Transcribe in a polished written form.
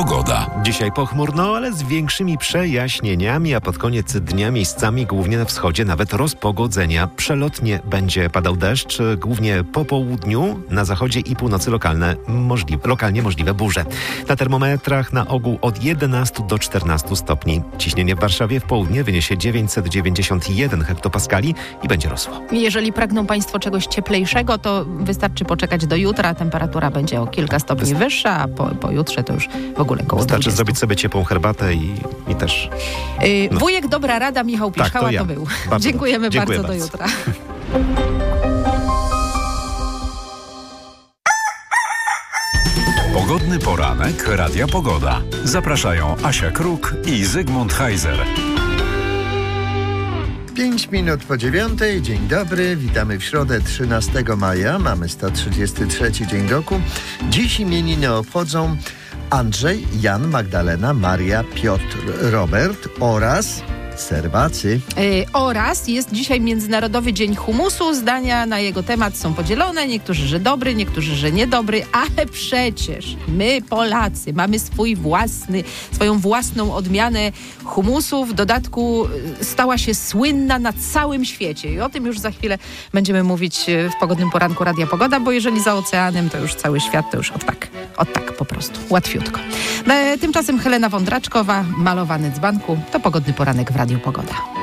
Pogoda. Dzisiaj pochmurno, ale z większymi przejaśnieniami, a pod koniec dnia miejscami, głównie na wschodzie, nawet rozpogodzenia. Przelotnie będzie padał deszcz, głównie po południu, na zachodzie i północy lokalnie możliwe burze. Na termometrach na ogół od 11 do 14 stopni. Ciśnienie w Warszawie w południe wyniesie 991 hektopaskali i będzie rosło. Jeżeli pragną Państwo czegoś cieplejszego, to wystarczy poczekać do jutra. Temperatura będzie o kilka stopni wyższa, a po jutrze to już w ogóle koło 20. Wystarczy zrobić sobie ciepłą herbatę i też... Wujek dobra rada, Michał Piszchała to ja. to był. Bardzo Dziękujemy Dziękuję bardzo, do jutra. Pogodny poranek Radia Pogoda. Zapraszają Asia Kruk i Zygmunt Heiser. 8:05. Dzień dobry, witamy w środę 13 maja. Mamy 133 dzień roku. Dziś imieniny obchodzą Andrzej, Jan, Magdalena, Maria, Piotr, Robert oraz serwacy. Oraz jest dzisiaj Międzynarodowy Dzień Humusu. Zdania na jego temat są podzielone. Niektórzy, że dobry, niektórzy, że niedobry, ale przecież my, Polacy, mamy swoją własną odmianę humusu. W dodatku stała się słynna na całym świecie. I o tym już za chwilę będziemy mówić w Pogodnym Poranku Radia Pogoda, bo jeżeli za oceanem, to już cały świat, to już od tak po prostu, łatwiutko. Tymczasem Helena Wądraczkowa, Malowany dzbanku, to Pogodny Poranek w Radiu Pogoda.